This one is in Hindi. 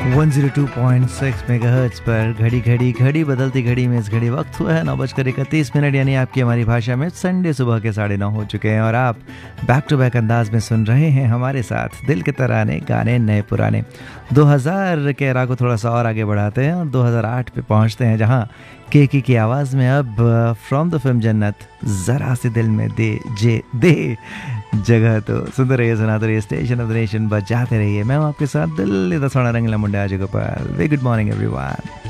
102.6 मेगाहर्ट्ज पर घड़ी घड़ी घड़ी बदलती घड़ी में इस घड़ी वक्त हुआ है 9:31 यानी आपकी हमारी भाषा में संडे सुबह के 9:30 हो चुके हैं और आप बैक टू बैक अंदाज में सुन रहे हैं हमारे साथ दिल के तराने गाने नए पुराने। 2000 के एरा को थोड़ा सा और आगे बढ़ाते हैं और 2008 पे पहुंचते हैं जहां केकी की आवाज़ में अब फ्रॉम द फिल्म जन्नत ज़रा सी दिल में दे जगह। तो सुनते रहिए सुनाते रहिए स्टेशन ऑफ द नेशन बजाते रहिए। मैं हूं आपके साथ दिल दा सोना रंगला मुंडा आज Gopal. Very good morning everyone.